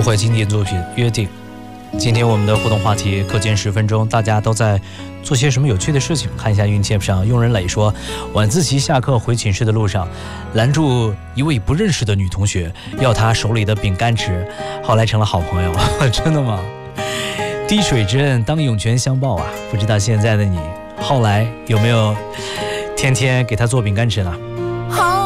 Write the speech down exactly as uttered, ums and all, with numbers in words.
都会经典作品《约定》。今天我们的互动话题课间十分钟，大家都在做些什么有趣的事情？看一下云帖上，佣人磊说，晚自习下课回寝室的路上，拦住一位不认识的女同学，要她手里的饼干吃，后来成了好朋友。真的吗？滴水之恩，当涌泉相报啊！不知道现在的你，后来有没有天天给她做饼干吃呢？